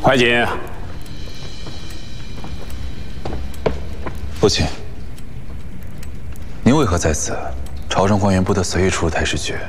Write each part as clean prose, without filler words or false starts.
怀瑾， 父亲，您为何在此？朝政官员不得随意出入太师局。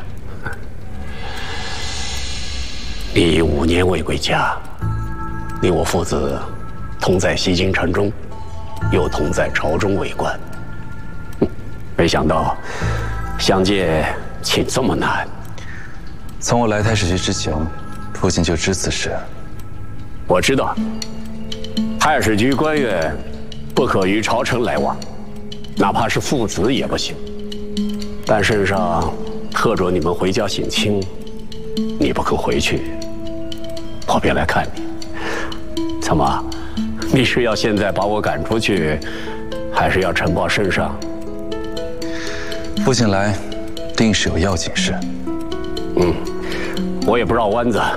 你5年未归家，你我父子同在西京城中，又同在朝中为官。没想到相见竟这么难。 从我来太师局之前，父亲就知此事。 我知道，太史局官员不可与朝臣来往，哪怕是父子也不行。但圣上特准你们回家省亲，你不肯回去，我便来看你。怎么，你是要现在把我赶出去，还是要呈报圣上？ 父亲来，定是有要紧事。 我也不绕弯子。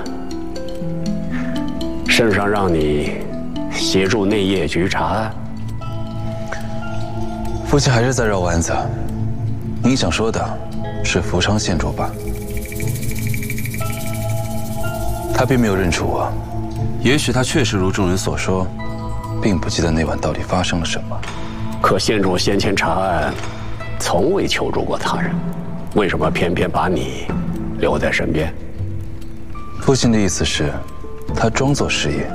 圣上让你协助内业局查案。 父亲还是在绕弯子。您想说的是福昌县主吧？他并没有认出我，也许他确实如众人所说，并不记得那晚到底发生了什么。 可县主先前查案，从未求助过他人，为什么偏偏把你留在身边？ 父亲的意思是，他装作失忆。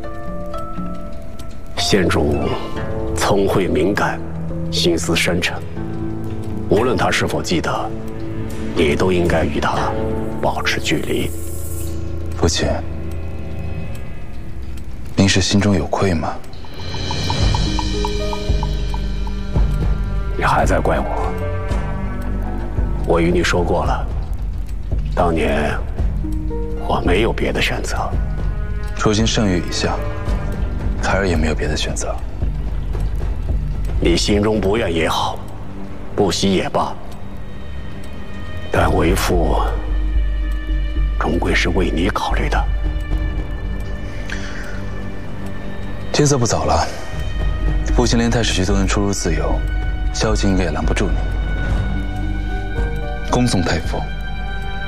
县主聪慧敏感，心思深沉，无论他是否记得，你都应该与他保持距离。 父亲，您是心中有愧吗？ 你还在怪我？我与你说过了，当年我没有别的选择。 如今圣谕已下，孩儿也没有别的选择。 你心中不愿也好，不惜也罢，但为父终归是为你考虑的。 天色不早了，父亲连太史局都能出入自由，萧晴应该也拦不住你。恭送太傅。